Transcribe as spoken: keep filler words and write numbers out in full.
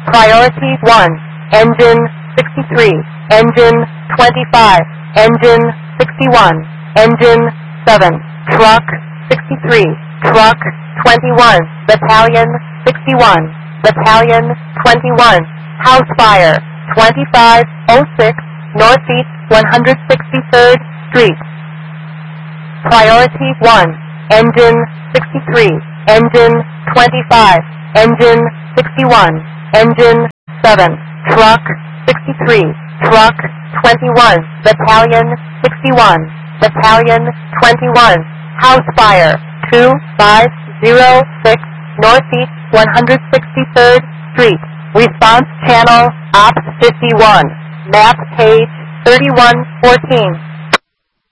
Priority one, engine sixty-three, engine twenty-five, engine sixty-one, engine seven, truck sixty-three, truck twenty-one, battalion sixty-one, battalion twenty-one, house fire twenty-five oh six, northeast one hundred sixty-third Street. Priority one, engine sixty-three, engine twenty-five, engine sixty-one, engine seven, truck sixty-three, truck twenty-one, battalion sixty-one, battalion twenty-one, house fire two five oh six, northeast one hundred sixty-third Street. Response channel ops fifty-one, map page thirty-one fourteen.